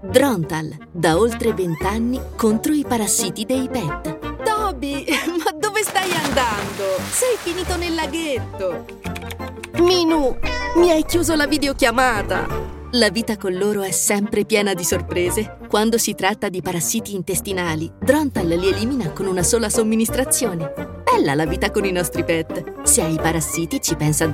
Drontal, da oltre 20 anni contro i parassiti dei pet. Toby, ma dove stai andando? Sei finito nel laghetto. Minù, mi hai chiuso la videochiamata. La vita con loro è sempre piena di sorprese. Quando si tratta di parassiti intestinali, Drontal li elimina con una sola somministrazione. Bella la vita con i nostri pet. Se hai parassiti ci pensa